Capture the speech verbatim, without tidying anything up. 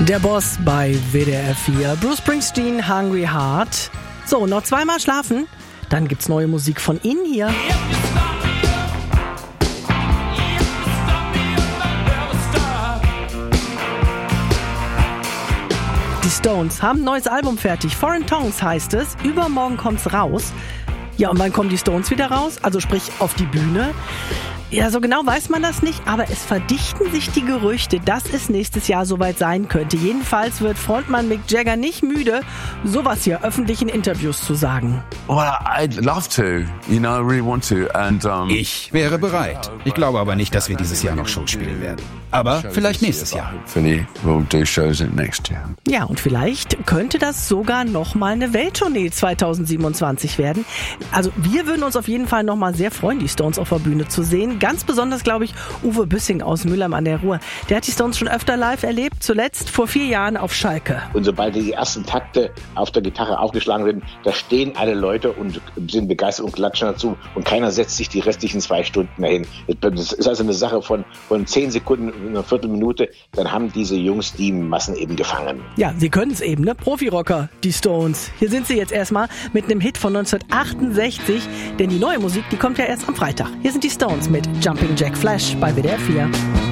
Der Boss bei W D R vier. Bruce Springsteen, Hungry Heart. So, noch zweimal schlafen, dann gibt's neue Musik von Ihnen hier. Die Stones haben ein neues Album fertig. Foreign Tongues heißt es. Übermorgen kommt's raus. Ja, und wann kommen die Stones wieder raus? Also sprich auf die Bühne. Ja, so genau weiß man das nicht, aber es verdichten sich die Gerüchte, dass es nächstes Jahr soweit sein könnte. Jedenfalls wird Frontmann Mick Jagger nicht müde, sowas hier öffentlich in Interviews zu sagen. Well, I'd love to, you know, I really want to. And, um, ich wäre bereit. Ich glaube aber nicht, dass wir dieses Jahr noch Shows spielen werden. Aber vielleicht nächstes Jahr. Hopefully we'll do shows next year. Ja, und vielleicht könnte das sogar nochmal eine Welttournee zwanzig siebenundzwanzig werden. Also wir würden uns auf jeden Fall nochmal sehr freuen, die Stones auf der Bühne zu sehen. Ganz besonders, glaube ich, Uwe Büssing aus Mülheim an der Ruhr. Der hat die Stones schon öfter live erlebt, zuletzt vor vier Jahren auf Schalke. Und sobald die ersten Takte auf der Gitarre aufgeschlagen werden, da stehen alle Leute und sind begeistert und klatschen dazu und keiner setzt sich die restlichen zwei Stunden dahin. Das ist also eine Sache von, von zehn Sekunden, einer Viertelminute, dann haben diese Jungs die Massen eben gefangen. Ja, sie können es eben, ne? Profirocker, die Stones. Hier sind sie jetzt erstmal mit einem Hit von neunzehnhundertachtundsechzig, denn die neue Musik, die kommt ja erst am Freitag. Hier sind die Stones mit Jumping Jack Flash bei W D R vier.